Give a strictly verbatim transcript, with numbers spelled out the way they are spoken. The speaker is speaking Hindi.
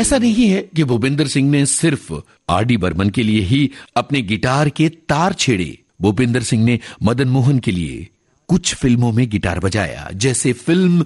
ऐसा नहीं है कि भूपेंद्र सिंह ने सिर्फ आर डी बर्मन के लिए ही अपने गिटार के तार छेड़े। भूपेंद्र सिंह ने मदन मोहन के लिए कुछ फिल्मों में गिटार बजाया, जैसे फिल्म